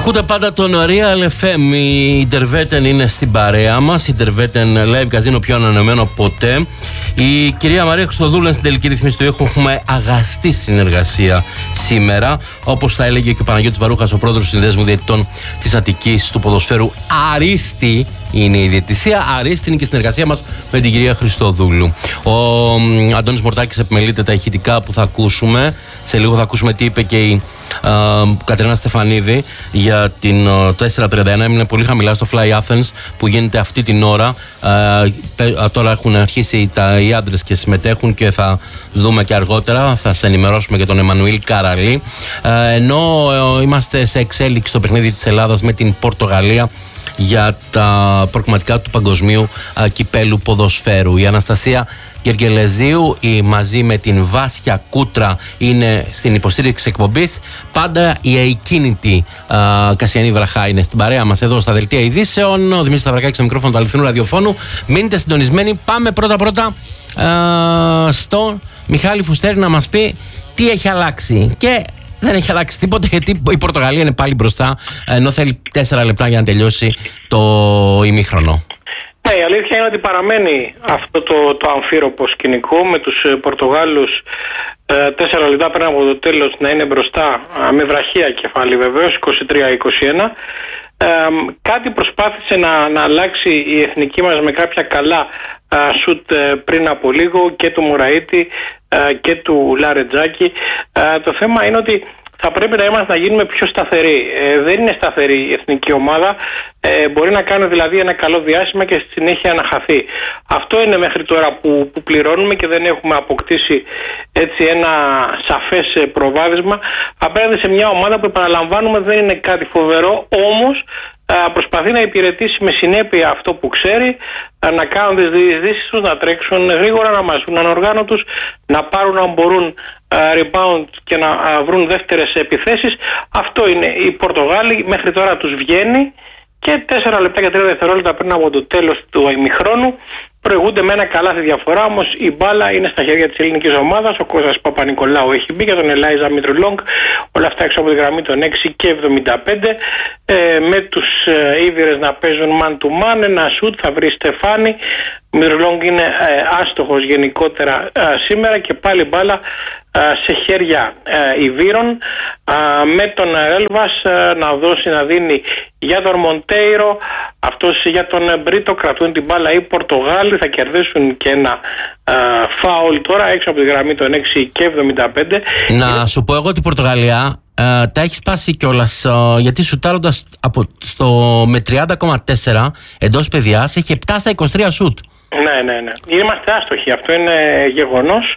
Ακούτε πάντα τον Real FM. Η Interveten είναι στην παρέα μας. Η Interveten Live Casino, πιο ανανεωμένο ποτέ. Η κυρία Μαρία Χριστοδούλου στην τελική ρυθμίση του ήχου. Έχουμε αγαστή συνεργασία σήμερα. Όπως θα έλεγε και ο Παναγιώτης Βαρούχας, ο πρόεδρος του Συνδέσμου Διαιτητών της Αττικής του ποδοσφαίρου. Αρίστη είναι η διαιτησία. Αρίστη είναι και η συνεργασία μας με την κυρία Χριστοδούλου. Ο Αντώνης Μορτάκης επιμελείται τα ηχητικά που θα ακούσουμε. Σε λίγο θα ακούσουμε τι είπε και η Κατερίνα Στεφανίδη για το 4.31. Έμεινε πολύ χαμηλά στο Fly Athens που γίνεται αυτή την ώρα. Τώρα έχουν αρχίσει οι άντρες και συμμετέχουν και θα δούμε και αργότερα. Θα σε ενημερώσουμε για τον Εμμανουήλ Καραλή. Ενώ είμαστε σε εξέλιξη στο παιχνίδι της Ελλάδας με την Πορτογαλία για τα προκριματικά του παγκοσμίου κυπέλου ποδοσφαίρου. Η Αναστασία Γεργελεζίου μαζί με την Βάσια Κούτρα είναι στην υποστήριξη εκπομπής. Πάντα η αικίνητη Κασιανή Βραχά είναι στην παρέα μας εδώ στα Δελτία Ειδήσεων. Ο Δημήτρης Σταυρακάκης στο μικρόφωνο του αληθινού ραδιοφώνου. Μείνετε συντονισμένοι. Πάμε πρώτα στο Μιχάλη Φουστέρη να μας πει τι έχει αλλάξει. Και δεν έχει αλλάξει τίποτα, γιατί η Πορτογαλία είναι πάλι μπροστά, ενώ θέλει 4 λεπτά για να τελειώσει το ημίχρονο. Ναι, η αλήθεια είναι ότι παραμένει αυτό το αμφίροπο σκηνικό με τους Πορτογάλους 4 λεπτά πριν από το τέλος να είναι μπροστά, με βραχία κεφάλι βεβαίως, 23-21. Κάτι προσπάθησε να αλλάξει η εθνική μας με κάποια καλά σουτ πριν από λίγο, και του Μωραΐτη και του Λαρετζάκη. Το θέμα είναι ότι θα πρέπει να γίνουμε πιο σταθεροί. Δεν είναι σταθερή η εθνική ομάδα. Μπορεί να κάνει δηλαδή ένα καλό διάστημα και στη συνέχεια να χαθεί. Αυτό είναι μέχρι τώρα που πληρώνουμε και δεν έχουμε αποκτήσει έτσι ένα σαφές προβάδισμα απέναντι σε μια ομάδα που, επαναλαμβάνουμε, δεν είναι κάτι φοβερό, όμως προσπαθεί να υπηρετήσει με συνέπεια αυτό που ξέρει, να κάνουν τις διεισδύσεις τους, να τρέξουν γρήγορα, να μαζούν ανοργάνωτους, να πάρουν αν μπορούν rebound και να βρουν δεύτερες επιθέσεις. Αυτό είναι. Οι Πορτογάλοι μέχρι τώρα τους βγαίνει και 4 λεπτά και 3 δευτερόλεπτα πριν από το τέλος του ημιχρόνου προηγούνται με ένα καλάθι διαφορά, όμως η μπάλα είναι στα χέρια της ελληνικής ομάδας. Ο Κώστας Παπα-Νικολάου έχει μπει για τον Ελάιζα Μητρουλόγκ, όλα αυτά έξω από τη γραμμή των 6 και 75, με τους Ήβηρες να παίζουν man to man. Ένα σουτ θα βρει Στεφάνη. Μητρουλόγκ είναι άστοχος γενικότερα σήμερα και πάλι μπάλα σε χέρια Ιβύρων, με τον Ρέλβας να δίνει για τον Μοντέιρο, αυτός για τον Μπρίτο. Κρατούν την μπάλα οι Πορτογάλοι, θα κερδίσουν και ένα φάουλ τώρα έξω από τη γραμμή των 6 και 75. Να σου πω εγώ ότι η Πορτογαλία τα έχει σπάσει κιόλας, γιατί σουτάροντας με 30,4 εντός παιδιάς έχει 7 στα 23 σουτ. Ναι. Είμαστε άστοχοι, αυτό είναι γεγονός.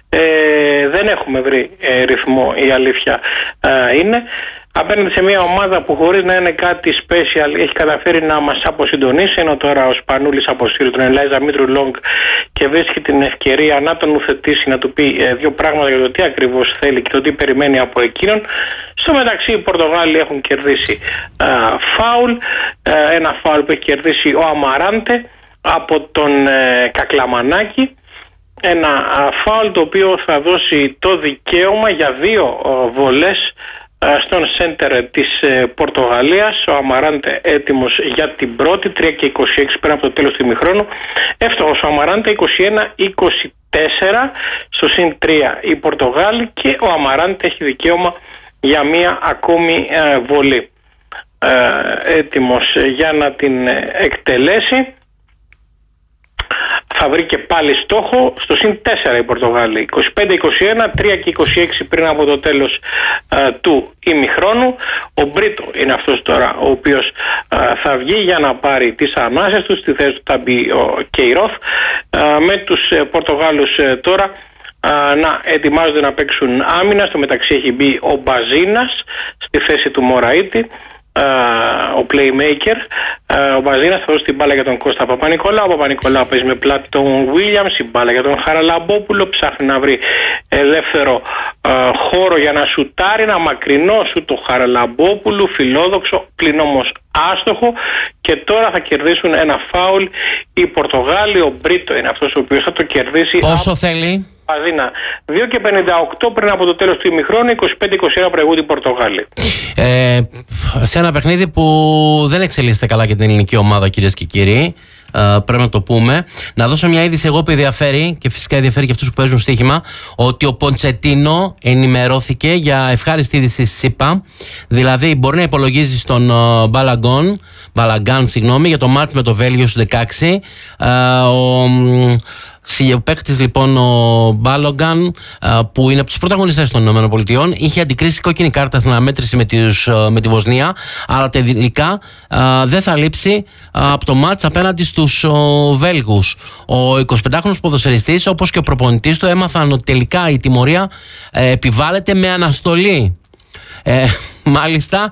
Δεν έχουμε βρει ρυθμό, η αλήθεια είναι. Απέναντι σε μια ομάδα που, χωρίς να είναι κάτι special, έχει καταφέρει να μας αποσυντονίσει, ενώ τώρα ο Σπανούλης αποσύρει τον Ελάιζα Μήτρουλόγκ και βρίσκει την ευκαιρία να τον ουθετήσει, να του πει δύο πράγματα για το τι ακριβώς θέλει και το τι περιμένει από εκείνον. Στο μεταξύ οι Πορτογάλοι έχουν κερδίσει φάουλ, ένα φάουλ που έχει κερδίσει ο Αμαράντε από τον Κακλαμανάκη. Ένα φάουλ το οποίο θα δώσει το δικαίωμα για 2 βολές στον σέντερ της Πορτογαλίας. Ο Αμαράντε έτοιμος για την πρώτη, 3 και 26 πέρα από το τέλος του ημιχρόνου. Εύστοχος ο Αμαράντε, 21-24 στο συν 3 οι Πορτογάλοι, και ο Αμαράντε έχει δικαίωμα για μία ακόμη βολή. Έτοιμος για να την εκτελέσει. Θα βρει και πάλι στόχο στο συν 4 οι Πορτογάλοι. 25-21, 3 και 26 πριν από το τέλος του ημιχρόνου. Ο Μπρίτο είναι αυτός τώρα ο οποίος θα βγει για να πάρει τις ανάσες του. Στη θέση του θα μπει ο Κεϊρόθ. Με τους Πορτογάλους τώρα να ετοιμάζονται να παίξουν άμυνα. Στο μεταξύ έχει μπει ο Μπαζίνας στη θέση του Μωραΐτη, ο playmaker. Ο Μπαζίνας θα δώσει την μπάλα για τον Κώστα Παπα-Νικολάου. Ο Παπα-Νικολάου παίζει με πλάτη τον Βίλιαμς. Η μπάλα για τον Χαραλαμπόπουλο. Ψάχνει να βρει ελεύθερο χώρο για να σουτάρει. Ένα μακρινό σου το Χαραλαμπόπουλου, φιλόδοξο, πλην όμως άστοχο. Και τώρα θα κερδίσουν ένα φάουλ οι Πορτογάλοι. Ο Μπρίτο είναι αυτός ο οποίος θα το κερδίσει. Πόσο θέλει? Παζίνα. 2 και 58 πριν από το τέλος του ημιχρόνου, 25-21 προηγούνται οι Πορτογάλοι. σε ένα παιχνίδι που δεν εξελίσσεται καλά για την ελληνική ομάδα, κυρίες και κύριοι. Πρέπει να το πούμε. Να δώσω μια είδηση εγώ που ενδιαφέρει και φυσικά ενδιαφέρει και αυτούς που παίζουν στοίχημα, ότι ο Ποντσετίνο ενημερώθηκε για ευχάριστη είδηση στη ΣΥΠΑ. Δηλαδή μπορεί να υπολογίζει στον Μπαλαγκάν για το μάτς με το Βέλγιο στους 16. Ο παίκτης λοιπόν ο Μπάλογκαν, που είναι από τους πρωταγωνιστές των ΗΠΑ, είχε αντικρίσει κόκκινη κάρτα στην αναμέτρηση με τη Βοσνία, αλλά τελικά δεν θα λείψει από το μάτς απέναντι στους Βέλγους. Ο 25χρονος ποδοσφαιριστής, όπως και ο προπονητής του, έμαθαν ότι τελικά η τιμωρία επιβάλλεται με αναστολή. Μάλιστα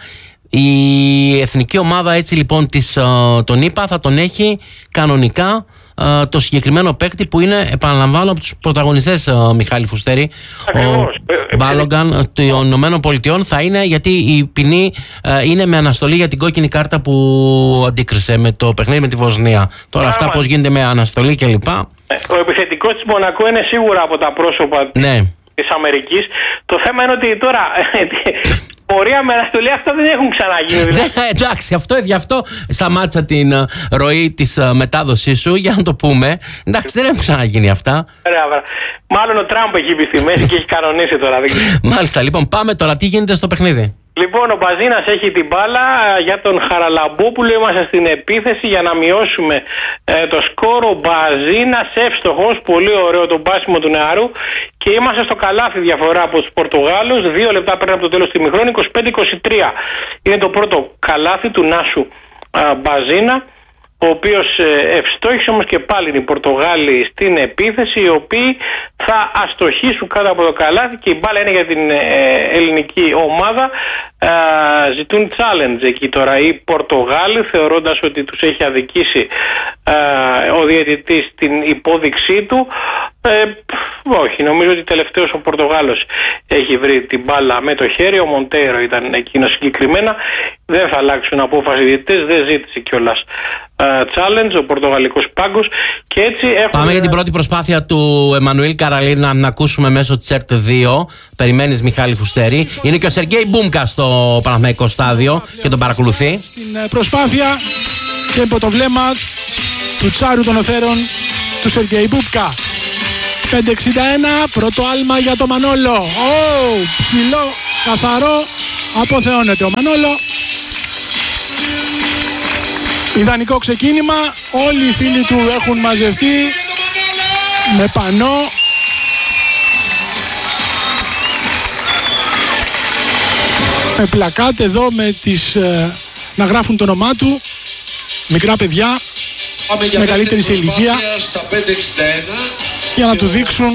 η εθνική ομάδα έτσι λοιπόν τον ΗΠΑ θα τον έχει κανονικά το συγκεκριμένο παίκτη που είναι, επαναλαμβάνω, από τους πρωταγωνιστές, Μιχάλη Φουστέρη. Ο Μπάλογκαν των Ηνωμένων Πολιτειών θα είναι, γιατί η ποινή είναι με αναστολή για την κόκκινη κάρτα που αντίκρισε με το παιχνίδι με τη Βοσνία. Τώρα αυτά πώς γίνεται με αναστολή κλπ. Ο επιθετικός της Μονακό είναι σίγουρα από τα πρόσωπα της Αμερικής. Το θέμα είναι ότι τώρα πορεία με αναστολή αυτά δεν έχουν ξαναγίνει. Εντάξει, γι' αυτό σταμάτησα την ροή της μετάδοσής σου, για να το πούμε. Εντάξει, δεν έχουν ξαναγίνει αυτά. Μάλλον ο Τραμπ έχει μπει στη μέση και έχει κανονίσει τώρα. Μάλιστα, λοιπόν, πάμε τώρα. Τι γίνεται στο παιχνίδι? Λοιπόν, ο Μπαζίνας έχει την μπάλα για τον Χαραλαμπόπουλο. Είμαστε στην επίθεση για να μειώσουμε το σκορ. Ο Μπαζίνας εύστοχος, πολύ ωραίο το μπάσιμο του νεαρού, και είμαστε στο καλάθι διαφορά από τους Πορτογάλους. 2 λεπτά πριν από το τέλος του ημιχρόνου, 25-23. Είναι το πρώτο καλάθι του Νάσου Μπαζίνα, ο οποίος ευστόχησε όμως και πάλι οι Πορτογάλοι στην επίθεση, οι οποίοι θα αστοχήσουν κάτω από το καλάθι και η μπάλα είναι για την ελληνική ομάδα. Ζητούν challenge εκεί τώρα οι Πορτογάλοι, θεωρώντας ότι τους έχει αδικήσει ο διαιτητής την υπόδειξή του. Όχι, νομίζω ότι τελευταίος ο Πορτογάλος έχει βρει την μπάλα με το χέρι. Ο Μοντέιρο ήταν εκείνο συγκεκριμένα. Δεν θα αλλάξουν απόφαση οι διαιτητές, δεν ζήτησε κιόλας challenge ο πορτογαλικός πάγκος. Και έτσι πάμε για την πρώτη προσπάθεια του Εμμανουήλ Καραλίνα να ακούσουμε μέσω της ΕΡΤ2. Περιμένεις, Μιχάλη Φουστέρη. Είναι και ο Σεργέη Μπούμκα στο Παναθηναϊκό στάδιο και τον παρακολουθεί. Στην προσπάθεια και υπό το βλέμμα του Τσάρου των Οθέρων του Σεργέη Μπούμκα. 5-61, πρώτο άλμα για το Μανόλο. Ψηλό, καθαρό, αποθεώνεται ο Μανόλο. Ιδανικό ξεκίνημα, όλοι οι φίλοι του έχουν μαζευτεί με πανό. Με πλακάτ εδώ να γράφουν το όνομά του. Μικρά παιδιά, μεγαλύτερη σε ηλικία, για να του δείξουν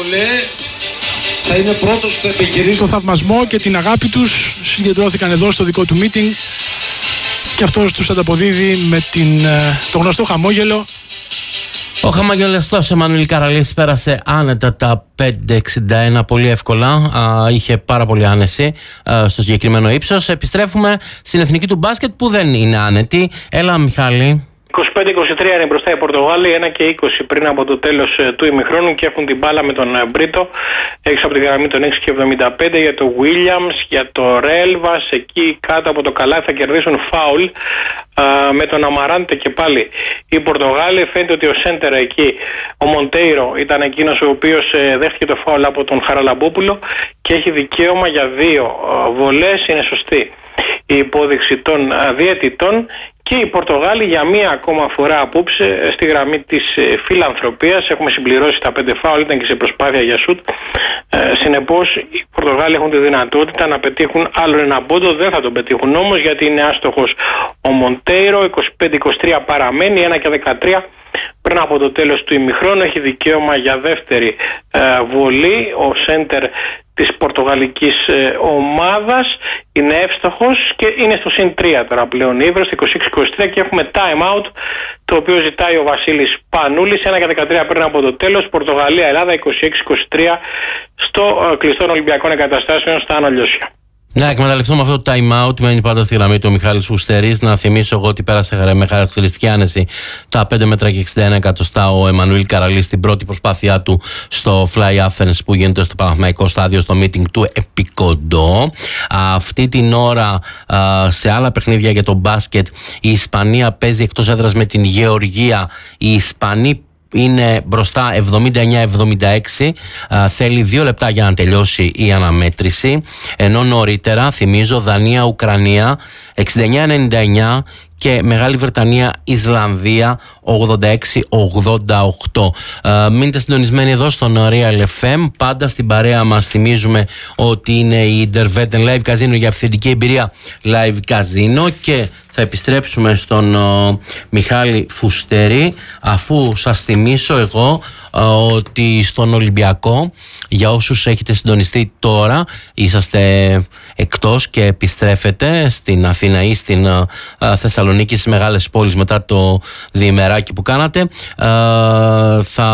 θα είναι πρώτος στο επιχειρήσει. Το θαυμασμό και την αγάπη τους. Συγκεντρώθηκαν εδώ στο δικό του meeting και αυτός τους ανταποδίδει με το γνωστό χαμόγελο. Ο χαμογελαστός Εμμανουήλ Καραλής πέρασε άνετα τα 5.61 πολύ εύκολα. Είχε πάρα πολύ άνεση στο συγκεκριμένο ύψος. Επιστρέφουμε στην εθνική του μπάσκετ που δεν είναι άνετη. Έλα, Μιχάλη. 25-23 είναι μπροστά οι Πορτογάλοι, 1-20 πριν από το τέλος του ημιχρόνου και έχουν την μπάλα με τον Μπρίτο έξω από τη γραμμή των 6,75 για το Williams, για το Ρέλβας. Εκεί κάτω από το καλάθι θα κερδίσουν φάουλ με τον Αμαράντε και πάλι οι Πορτογάλοι. Φαίνεται ότι ο σέντερ εκεί, ο Μοντέιρο, ήταν εκείνος ο οποίος δέχτηκε το φάουλ από τον Χαραλαμπόπουλο και έχει δικαίωμα για 2 βολές. Είναι σωστή η υπόδειξη των διαιτητών. Και οι Πορτογάλοι για μία ακόμα φορά απόψε στη γραμμή της φιλανθρωπίας. Έχουμε συμπληρώσει τα 5 φάουλ, ήταν και σε προσπάθεια για σουτ. Συνεπώς οι Πορτογάλοι έχουν τη δυνατότητα να πετύχουν άλλο ένα πόντο. Δεν θα τον πετύχουν όμως, γιατί είναι άστοχος ο Μοντέιρο. 25-23 παραμένει, 1-13 πριν από το τέλος του ημιχρόνου. Έχει δικαίωμα για δεύτερη βολή ο σέντερ της πορτογαλικής ομάδας. Είναι εύστοχος και είναι στο συν 3 τώρα πλέον Ύβρος, 26-23, και έχουμε time out, το οποίο ζητάει ο Βασίλης Πανούλης. 1-13 πριν από το τέλος. Πορτογαλία-Ελλάδα 26-23 στο κλειστό Ολυμπιακών Εγκαταστάσεων στα Άνω Λιώσια. Να εκμεταλλευτούμε αυτό το time out. Μένει πάντα στη γραμμή του ο Μιχάλης Φουστερής. Να θυμίσω εγώ ότι πέρασε με χαρακτηριστική άνεση τα 5 μέτρα και 61 εκατοστά ο Εμμανουήλ Καραλής στην πρώτη προσπάθειά του στο Fly Athens που γίνεται στο Παναθηναϊκό στάδιο στο meeting του Επικοντό. Αυτή την ώρα σε άλλα παιχνίδια για το μπάσκετ η Ισπανία παίζει εκτός έδρας με την Γεωργία. Οι Ισπανοί είναι μπροστά 79-76, θέλει 2 λεπτά για να τελειώσει η αναμέτρηση, ενώ νωρίτερα θυμίζω Δανία-Ουκρανία 69-99 και Μεγάλη Βρετανία-Ισλανδία 86-88. Μείνετε συντονισμένοι εδώ στον Real FM. Πάντα στην παρέα μας θυμίζουμε ότι είναι η Derveten Live Casino για αυθεντική εμπειρία Live Casino και θα επιστρέψουμε στον Μιχάλη Φουστερή αφού σας θυμίσω εγώ ότι στον Ολυμπιακό, για όσους έχετε συντονιστεί τώρα, είσαστε εκτός και επιστρέφετε στην Αθήνα ή στην Θεσσαλονίκη, στις μεγάλες πόλεις μετά το διημεράκι που κάνατε, θα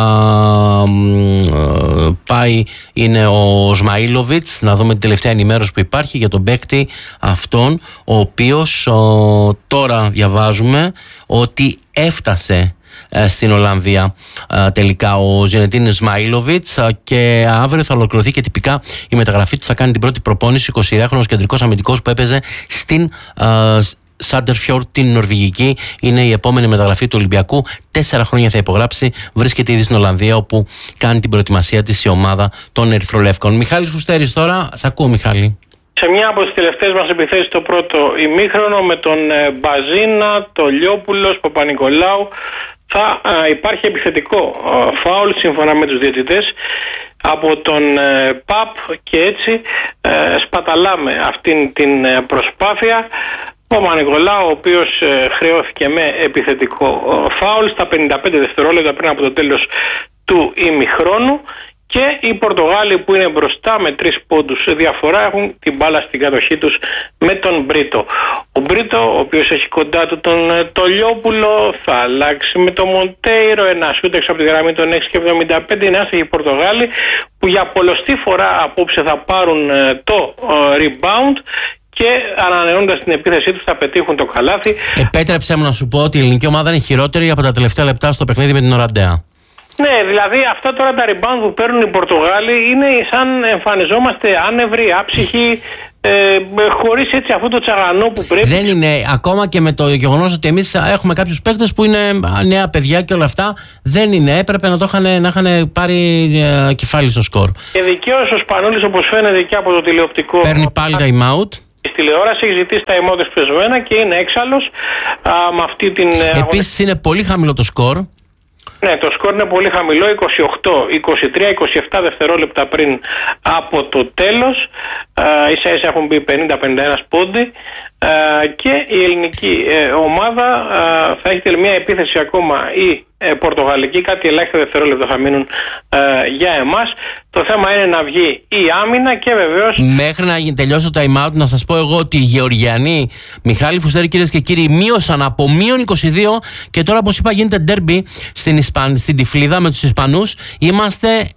πάει είναι ο Σμαΐλοβιτς να δούμε την τελευταία ενημέρωση που υπάρχει για τον παίκτη αυτόν, ο οποίος τώρα διαβάζουμε ότι έφτασε στην Ολλανδία τελικά ο Ζενετίν Σμαΐλοβιτς και αύριο θα ολοκληρωθεί και τυπικά η μεταγραφή του. Θα κάνει την πρώτη προπόνηση 22χρονος κεντρικός αμυντικός που έπαιζε στην Σάντερφιορντ την Νορβηγική. Είναι η επόμενη μεταγραφή του Ολυμπιακού. 4 χρόνια θα υπογράψει. Βρίσκεται ήδη στην Ολλανδία όπου κάνει την προετοιμασία της η ομάδα των Ερυθρολεύκων. Μιχάλης Φουστέρης τώρα. Σ' ακούω, Μιχάλη. Σε μια από τις τελευταίες μας επιθέσεις το πρώτο ημίχρονο με τον Μπαζίνα, τον Λιόπουλος, Παπα-Νικολάου θα υπάρχει επιθετικό φάουλ σύμφωνα με τους διαιτητές από τον ΠΑΠ και έτσι σπαταλάμε αυτήν την προσπάθεια. Ο Παπα-Νικολάου, ο οποίος χρεώθηκε με επιθετικό φάουλ στα 55 δευτερόλεπτα πριν από το τέλος του ημιχρόνου. Και οι Πορτογάλοι που είναι μπροστά με 3 πόντους διαφορά έχουν την μπάλα στην κατοχή τους με τον Μπρίτο. Ο Μπρίτο, ο οποίος έχει κοντά του τον Τολιόπουλο, θα αλλάξει με τον Μοντέιρο, ένα σούτ έξω από τη γραμμή των 6,75. Είναι άστοχοι οι Πορτογάλοι που για πολλοστή φορά απόψε θα πάρουν το rebound και ανανεώνοντας την επίθεσή τους θα πετύχουν το καλάθι. Επέτρεψέ μου να σου πω ότι η ελληνική ομάδα είναι χειρότερη από τα τελευταία λεπτά στο παιχνίδι με την Οραντέα. Ναι, δηλαδή αυτά τώρα τα rebound που παίρνουν οι Πορτογάλοι είναι σαν εμφανιζόμαστε άνευροι, άψυχοι, χωρίς έτσι αυτό το τσαγανό που πρέπει. Δεν είναι, ακόμα και με το γεγονός ότι εμείς έχουμε κάποιους παίκτες που είναι νέα παιδιά και όλα αυτά, δεν είναι, έπρεπε να είχαν πάρει κεφάλι στο σκορ. Και δικαίως ο Σπανούλης, όπως φαίνεται και από το τηλεοπτικό, παίρνει πάλι time out. Στη τηλεόραση έχει ζητήσει τα time out εσπεσμένα και είναι έξαλλος με αυτή την. Επίσης είναι πολύ χαμηλό το σκορ. Ναι, το σκορ είναι πολύ χαμηλό, 28, 23, 27 δευτερόλεπτα πριν από το τέλος. Ίσα ίσα έχουν μπει 50-51 πόντι και η ελληνική ομάδα θα έχει μια επίθεση ακόμα η πορτογαλική, κάτι ελάχιστα δευτερόλεπτα θα μείνουν για εμάς. Το θέμα είναι να βγει η άμυνα και βεβαίως. Μέχρι να τελειώσει το time out, να σας πω εγώ ότι οι Γεωργιανοί, Μιχάλη Φουστέρη, κυρίες και κύριοι, μείωσαν από μείον 22 και τώρα, όπως είπα, γίνεται ντέρμπι στην Τυφλίδα με τους Ισπανούς. Είμαστε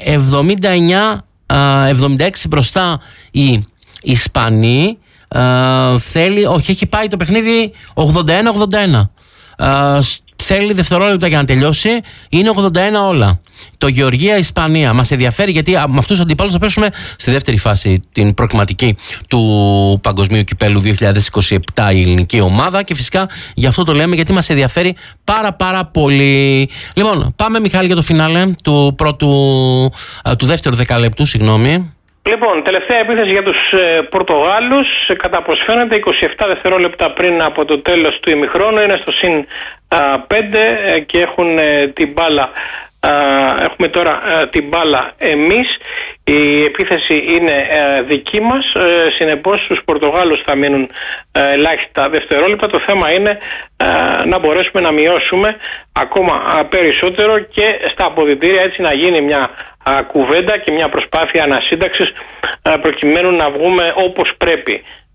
79-76 μπροστά οι Ισπανοί. Έχει πάει το παιχνίδι 81-81. Θέλει δευτερόλεπτα για να τελειώσει. Είναι 81 όλα. Το Γεωργία-Ισπανία μας ενδιαφέρει γιατί με αυτούς τους αντιπάλους θα πέσουμε στη δεύτερη φάση, την προκριματική του Παγκοσμίου Κυπέλλου 2027 η ελληνική ομάδα και φυσικά γι' αυτό το λέμε γιατί μας ενδιαφέρει πάρα πολύ. Λοιπόν, πάμε Μιχάλη για το φινάλε του δεύτερου δεκαλέπτου, συγγνώμη. Λοιπόν, τελευταία επίθεση για τους Πορτογάλους, κατά πως φαίνεται 27 δευτερόλεπτα πριν από το τέλος του ημιχρόνου, είναι στο συν 5 και έχουν την μπάλα. Έχουμε τώρα την μπάλα εμείς. Η επίθεση είναι δική μας, συνεπώς στους Πορτογάλους θα μείνουν ελάχιστα δευτερόλεπτα. Το θέμα είναι να μπορέσουμε να μειώσουμε ακόμα περισσότερο και στα αποδυτήρια, έτσι να γίνει μια κουβέντα και μια προσπάθεια ανασύνταξης προκειμένου να βγούμε όπως πρέπει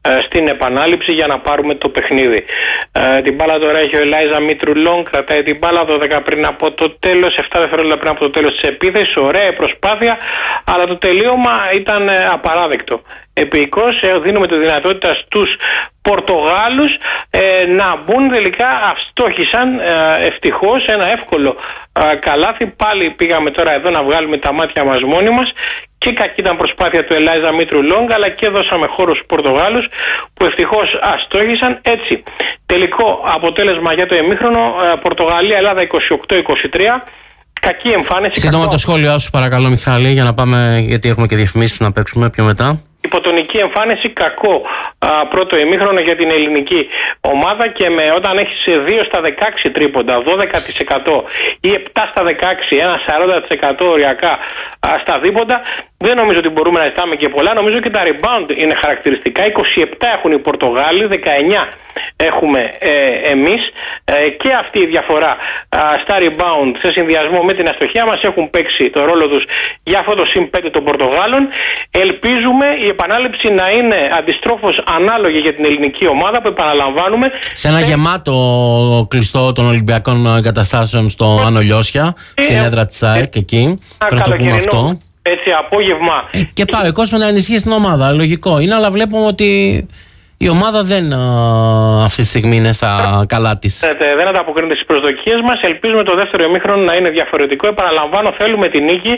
στην επανάληψη για να πάρουμε το παιχνίδι. Την μπάλα τώρα έχει ο Ελάιζα Μήτρου Λόγκ, κρατάει την μπάλα 12 πριν από το τέλος, 7 δευτερόλεπτα πριν από το τέλος της επίθεσης. Ωραία προσπάθεια, αλλά το τελείωμα ήταν απαράδεκτο. Επικώς δίνουμε τη δυνατότητα στους Πορτογάλους να μπουν, τελικά αυστόχησαν ευτυχώς ένα εύκολο καλάθι. Πάλι πήγαμε τώρα εδώ να βγάλουμε τα μάτια μας μόνοι μας και κακή ήταν προσπάθεια του Ελάιζα Μήτρου Λόγκ, αλλά και δώσαμε χώρο στους Πορτογάλους που ευτυχώς αστόχησαν. Έτσι, τελικό αποτέλεσμα για το ημίχρονο, Πορτογαλία-Ελλάδα 28-23. Κακή εμφάνιση. Σύντομα το σχόλιο σου παρακαλώ, Μιχάλη, για να πάμε, γιατί έχουμε και διαφημίσεις να παίξουμε πιο μετά. Υποτονική εμφάνιση, κακό πρώτο ημίχρονο για την ελληνική ομάδα, και όταν έχεις 2 στα 16 τρίποντα, 12% ή 7 στα 16, ένα 40% οριακά στα δίποντα, δεν νομίζω ότι μπορούμε να ζητάμε και πολλά. Νομίζω και τα rebound είναι χαρακτηριστικά. 27 έχουν οι Πορτογάλοι, 19 έχουμε εμείς, και αυτή η διαφορά στα rebound σε συνδυασμό με την αστοχία μας έχουν παίξει το ρόλο τους για αυτό το συν 5 των Πορτογάλων. Ελπίζουμε η επανάληψη να είναι αντιστρόφως ανάλογη για την ελληνική ομάδα, που επαναλαμβάνουμε σε ένα γεμάτο κλειστό των Ολυμπιακών εγκαταστάσεων στο Άνω Λιώσια, στην έδρα της ΑΕΚ εκεί. Πρέπει να το πούμε αυτό. Έτσι, απόγευμα. Και πάλι ο κόσμος να ενισχύει την ομάδα. Λογικό είναι, αλλά βλέπουμε ότι η ομάδα δεν αυτή τη στιγμή είναι στα καλά της. Δεν ανταποκρίνεται στις προσδοκίες μας. Ελπίζουμε το δεύτερο ημίχρονο να είναι διαφορετικό. Επαναλαμβάνω, θέλουμε την νίκη.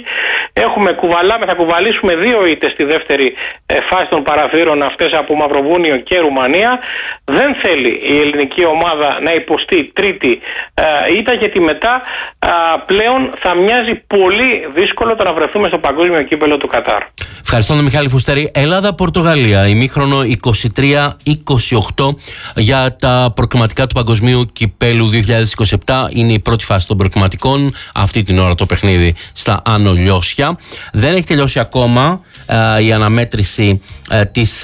Θα κουβαλήσουμε 2 ήττες στη δεύτερη φάση των παραθύρων, αυτές από Μαυροβούνιο και Ρουμανία. Δεν θέλει η ελληνική ομάδα να υποστεί τρίτη ήττα, γιατί μετά πλέον θα μοιάζει πολύ δύσκολο το να βρεθούμε στο παγκόσμιο κύπελλο του Κατάρ. Ευχαριστώ τον Μιχάλη Φουστέρη. Ελλάδα-Πορτογαλία, ημίχρονο 23-28 για τα προκριματικά του Παγκοσμίου Κυπέλλου 2027. Είναι η πρώτη φάση των προκριματικών. Αυτή την ώρα το παιχνίδι στα Άνω Λιώσια. Δεν έχει τελειώσει ακόμα η αναμέτρηση της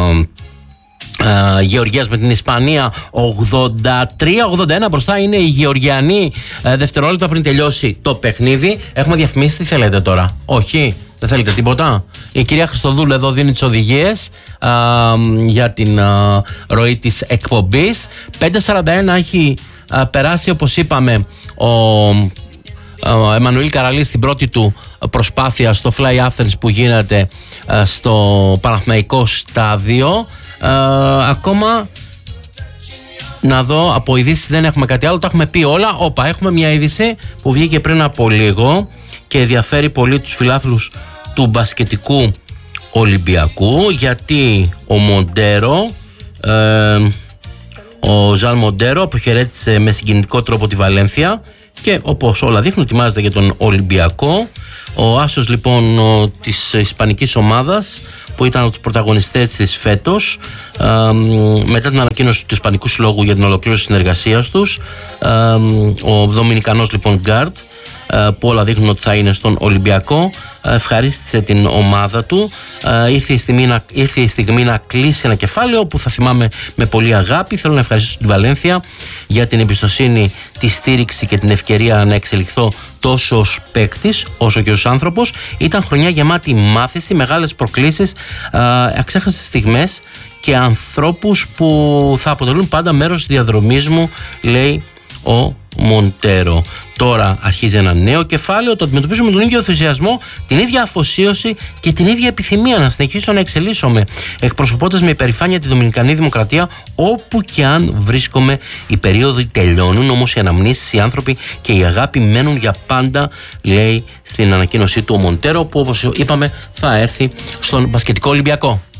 Γεωργίας με την Ισπανία. 83-81 μπροστά είναι οι Γεωργιανοί δευτερόλεπτα πριν τελειώσει το παιχνίδι. Έχουμε διαφημίσει, τι θέλετε τώρα? Όχι, δεν θέλετε τίποτα? Η κυρία Χριστοδούλου εδώ δίνει τις οδηγίες για την ροή της εκπομπής. 5:41 έχει περάσει, όπως είπαμε, ο Εμμανουήλ Καραλής στην πρώτη του προσπάθεια στο Fly Athens που γίνεται στο Παναθηναϊκό στάδιο. Ακόμα να δω από ειδήσεις, δεν έχουμε κάτι άλλο, τα έχουμε πει όλα. Έχουμε μια είδηση που βγήκε πριν από λίγο και ενδιαφέρει πολύ τους φιλάθλους του μπασκετικού Ολυμπιακού, γιατί ο Μοντέρο, ο Ζαν Μοντέρο, αποχαιρέτησε με συγκινητικό τρόπο τη Βαλένθια και όπως όλα δείχνουν ετοιμάζεται για τον Ολυμπιακό. Ο άσος λοιπόν της ισπανικής ομάδας, που ήταν από τους πρωταγωνιστές της φέτος, μετά την ανακοίνωση του Ισπανικού Συλλόγου για την ολοκλήρωση συνεργασίας τους, ο Δομινικανός λοιπόν γκάρντ, που όλα δείχνουν ότι θα είναι στον Ολυμπιακό, ευχαρίστησε την ομάδα του. Ήρθε η στιγμή να κλείσει ένα κεφάλαιο που θα θυμάμαι με πολύ αγάπη. Θέλω να ευχαριστήσω την Βαλένθια για την εμπιστοσύνη, τη στήριξη και την ευκαιρία να εξελιχθώ τόσο ως παίκτης όσο και ως άνθρωπος. Ήταν χρονιά γεμάτη μάθηση, μεγάλες προκλήσεις, αξέχαστες στιγμές και ανθρώπους που θα αποτελούν πάντα μέρος της διαδρομής μου, λέει ο Μοντέρο. Τώρα αρχίζει ένα νέο κεφάλαιο, το αντιμετωπίζουμε με τον ίδιο ενθουσιασμό, την ίδια αφοσίωση και την ίδια επιθυμία να συνεχίσω να εξελίσσομαι, εκπροσωπώντας με υπερηφάνεια τη Δομινικανή Δημοκρατία όπου και αν βρίσκομαι. Οι περίοδοι τελειώνουν, όμως οι αναμνήσεις, οι άνθρωποι και η αγάπη μένουν για πάντα, λέει στην ανακοίνωσή του ο Μοντέρο, που όπως είπαμε θα έρθει στον μπασκετικό Ολυμπιακό.